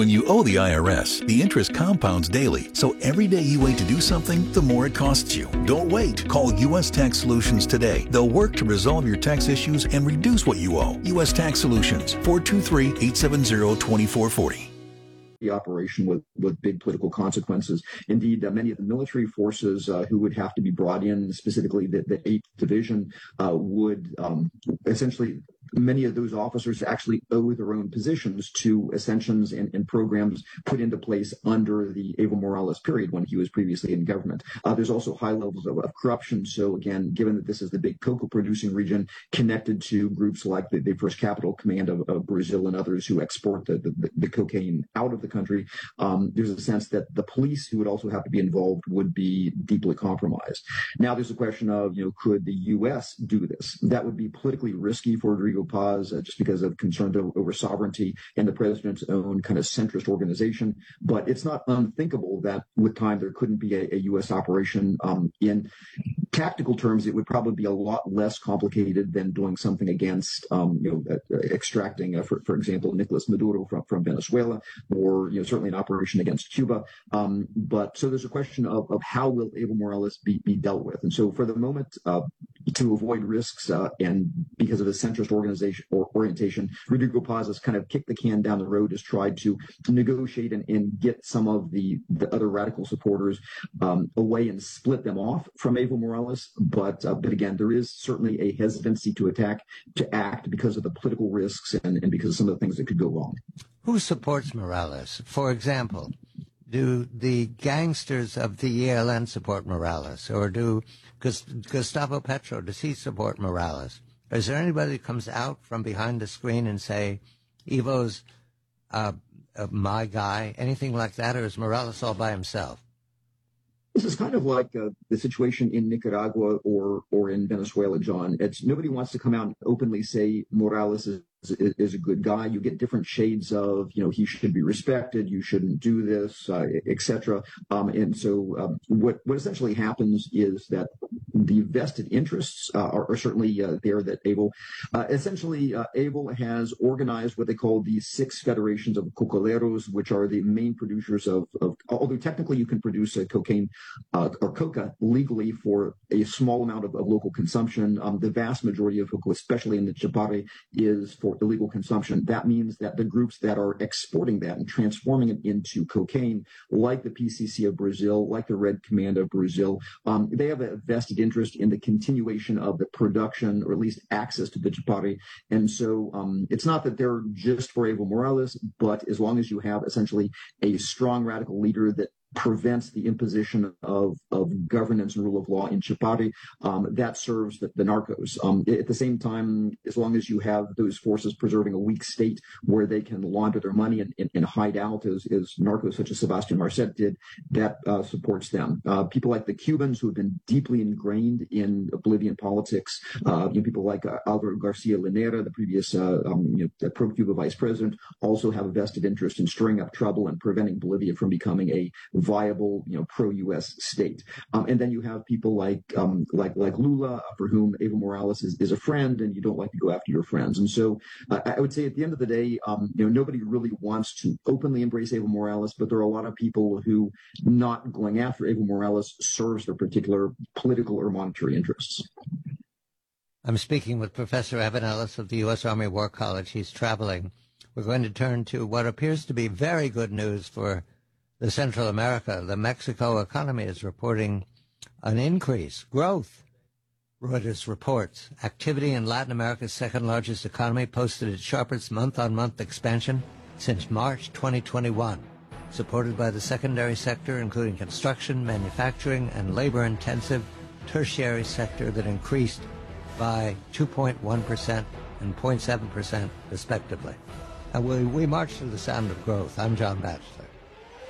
When you owe the IRS, the interest compounds daily, so every day you wait to do something, the more it costs you. Don't wait. Call U.S. Tax Solutions today. They'll work to resolve your tax issues and reduce what you owe. U.S. Tax Solutions, 423-870-2440. The operation with big political consequences. Indeed, many of the military forces who would have to be brought in, specifically the 8th Division, would essentially, many of those officers actually owe their own positions to ascensions and programs put into place under the Evo Morales period when he was previously in government. There's also high levels of corruption. So again, given that this is the big cocoa producing region connected to groups like the First Capital Command of Brazil and others who export the cocaine out of the country, there's a sense that the police who would also have to be involved would be deeply compromised. Now there's a question of, could the U.S. do this? That would be politically risky for Rodrigo Paz, just because of concerns over sovereignty and the president's own kind of centrist organization. But it's not unthinkable that with time there couldn't be a U.S. operation. In tactical terms, it would probably be a lot less complicated than doing something against, extracting, for example, Nicolas Maduro from Venezuela, or certainly an operation against Cuba. But so there's a question of how will Evo Morales be dealt with. And so for the moment, to avoid risks and because of his centrist orientation, Rodrigo Paz has kind of kicked the can down the road, has tried to negotiate and get some of the other radical supporters away and split them off from Evo Morales. But again, there is certainly a hesitancy to act because of the political risks and because of some of the things that could go wrong. Who supports Morales? For example, do the gangsters of the ELN support Morales? Or do Gustavo Petro, does he support Morales? Or is there anybody that comes out from behind the screen and say, Evo's my guy, anything like that? Or is Morales all by himself? This is kind of like the situation in Nicaragua or in Venezuela, John. Nobody wants to come out and openly say Morales is a good guy. You get different shades of, he should be respected, you shouldn't do this, etc. And so what essentially happens is that the vested interests are certainly there that Evo has organized what they call the 6 federations of cocoleros, which are the main producers of although technically you can produce cocaine or coca legally for a small amount of local consumption. The vast majority of coca, especially in the Chapare, is for illegal consumption. That means that the groups that are exporting that and transforming it into cocaine, like the PCC of Brazil, like the Red Command of Brazil, they have a vested interest in the continuation of the production, or at least access to the Chapare. And so it's not that they're just for Evo Morales, but as long as you have essentially a strong radical leader that prevents the imposition of governance and rule of law in Chapare, that serves the narcos. At the same time, as long as you have those forces preserving a weak state where they can launder their money and hide out, as narcos such as Sebastian Marcet did, that supports them. People like the Cubans, who have been deeply ingrained in Bolivian politics, people like Alvaro Garcia Linera, the previous pro-Cuba vice president, also have a vested interest in stirring up trouble and preventing Bolivia from becoming a viable, pro-U.S. state. And then you have people like Lula, for whom Evo Morales is a friend, and you don't like to go after your friends. And so I would say at the end of the day, nobody really wants to openly embrace Evo Morales, but there are a lot of people who not going after Evo Morales serves their particular political or monetary interests. I'm speaking with Professor Evan Ellis of the U.S. Army War College. He's traveling. We're going to turn to what appears to be very good news for the Central America. The Mexico economy is reporting an increase, growth. Reuters reports activity in Latin America's second largest economy posted its sharpest month-on-month expansion since March 2021, supported by the secondary sector, including construction, manufacturing, and labor-intensive tertiary sector that increased by 2.1% and 0.7% respectively. And we march to the sound of growth. I'm John Batchelor.